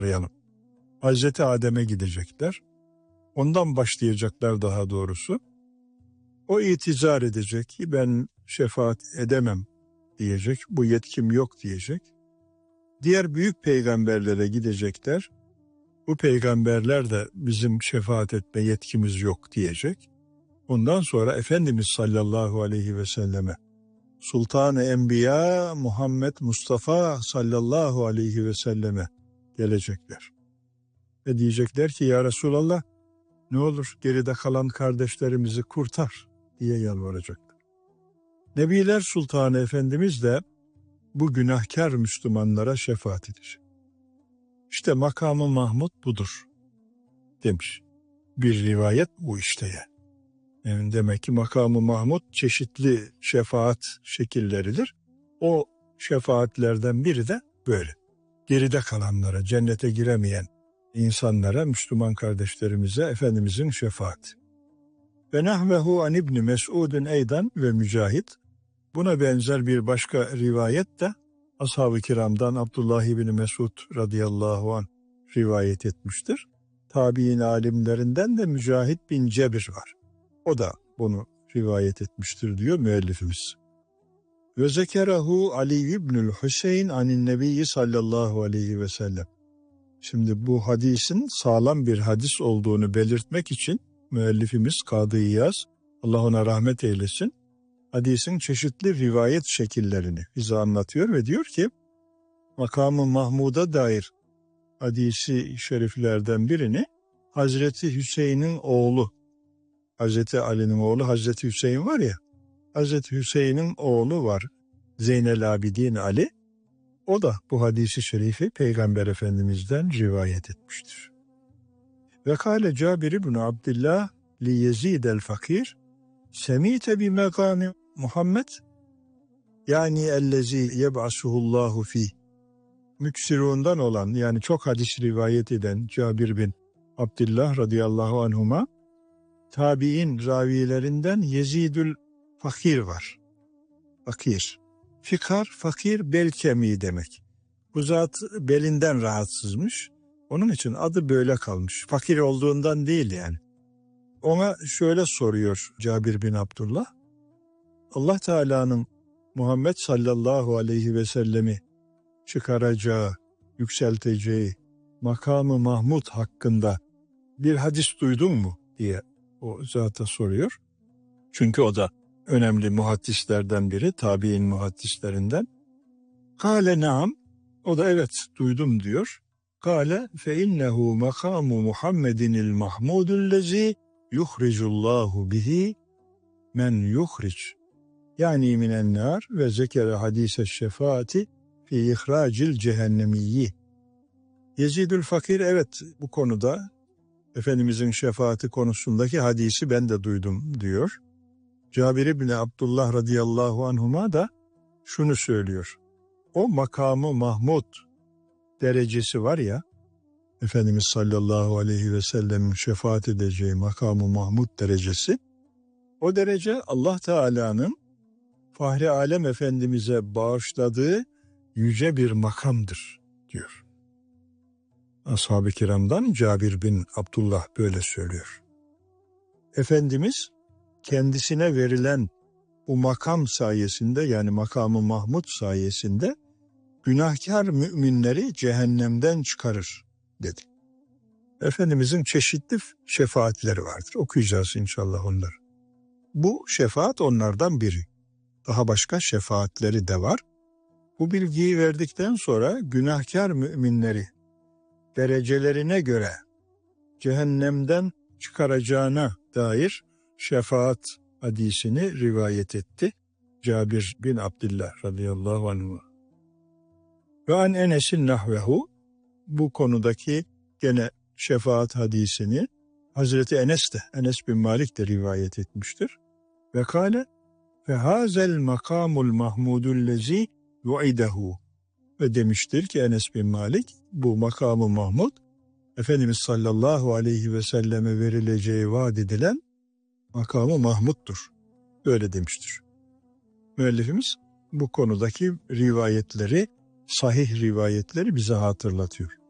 başlayalım. Hazreti Adem'e gidecekler. Ondan başlayacaklar daha doğrusu. O itizar edecek ki ben şefaat edemem diyecek. Bu yetkim yok diyecek. Diğer büyük peygamberlere gidecekler. Bu peygamberler de bizim şefaat etme yetkimiz yok diyecek. Ondan sonra Efendimiz sallallahu aleyhi ve selleme, Sultan-ı Enbiya Muhammed Mustafa sallallahu aleyhi ve selleme gelecekler. Ve diyecekler ki ya Resulallah ne olur geride kalan kardeşlerimizi kurtar diye yalvaracaklar. Nebiler Sultanı Efendimiz de bu günahkar Müslümanlara şefaat edecek. İşte makamı Mahmud budur demiş. Bir rivayet bu işte yani. Yani demek ki makamı Mahmud çeşitli şefaat şekilleridir. O şefaatlerden biri de böyle. Geride kalanlara, cennete giremeyen insanlara, Müslüman kardeşlerimize Efendimizin şefaati. Ve nahvehu an İbni Mes'ud'un eydan ve Mücahit. Buna benzer bir başka rivayet de Ashab-ı Kiram'dan Abdullah İbni Mesud radıyallahu anh rivayet etmiştir. Tabi'in alimlerinden de Mücahit bin Cebir var. O da bunu rivayet etmiştir diyor müellifimiz. Ve zekerahu Ali İbnül Hüseyin anin Nebiyyi sallallahu aleyhi ve sellem. Şimdi bu hadisin sağlam bir hadis olduğunu belirtmek için müellifimiz Kadı İyaz, Allah ona rahmet eylesin, hadisin çeşitli rivayet şekillerini bize anlatıyor ve diyor ki makamı Mahmud'a dair hadisi şeriflerden birini Hazreti Hüseyin'in oğlu, Hazreti Ali'nin oğlu Hazreti Hüseyin var ya, Hazreti Hüseyin'in oğlu var Zeynel Abidin Ali, o da bu hadisi şerifi Peygamber Efendimiz'den rivayet etmiştir. Ve kâle Cabir ibn Abdillah li Yezid el-Fakir semîte bi mekâmi Muhammed yani ellezî yeb'asuhullahu fîh. Müksirundan olan yani çok hadis rivayet eden Cabir bin Abdillah radıyallahu anhuma tabi'in ravilerinden Yezidül Fakir var. Fakir. Fikar, fakir, bel kemiği demek. Bu zat belinden rahatsızmış. Onun için adı böyle kalmış. Fakir olduğundan değil yani. Ona şöyle soruyor Cabir bin Abdullah. Allah Teala'nın Muhammed sallallahu aleyhi ve sellemi çıkaracağı, yükselteceği makamı Mahmud hakkında bir hadis duydun mu diye o zata soruyor. Çünkü o da önemli muhaddislerden biri, tabi'in muhaddislerinden. Kâle naam, o da evet duydum diyor. Kâle fe innehu makamu Muhammedinil mahmudullezî yuhricullahu bihi men yuhric. Yani minen nar ve zekere hadise şefaati fi ihracil cehennemiyyi. Yezidül Fakir evet bu konuda Efendimizin şefaati konusundaki hadisi ben de duydum diyor. Cabir ibn Abdullah radıyallahu anhuma da şunu söylüyor. O makamı Mahmud derecesi var ya, Efendimiz sallallahu aleyhi ve sellem'in şefaat edeceği makamı Mahmud derecesi, o derece Allah Teala'nın Fahri Alem Efendimiz'e bağışladığı yüce bir makamdır diyor. Ashab-ı Kiram'dan Cabir bin Abdullah böyle söylüyor. Efendimiz kendisine verilen bu makam sayesinde yani makamı Mahmud sayesinde günahkar müminleri cehennemden çıkarır dedi. Efendimizin çeşitli şefaatleri vardır. Okuyacağız inşallah onları. Bu şefaat onlardan biri. Daha başka şefaatleri de var. Bu bilgiyi verdikten sonra günahkar müminleri derecelerine göre cehennemden çıkaracağına dair şefaat hadisini rivayet etti Cabir bin Abdillah radıyallahu anh. Ve an Enes'in nahvehu, bu konudaki gene şefaat hadisini Hazreti Enes bin Malik de rivayet etmiştir. Ve kâle fe hazel makamul mahmudullezî yu'idehu, ve demiştir ki Enes bin Malik, bu makamı Mahmud Efendimiz sallallahu aleyhi ve selleme verileceği vaat edilen makamı Mahmud'dur. Öyle demiştir. Müellifimiz bu konudaki rivayetleri, sahih rivayetleri bize hatırlatıyor.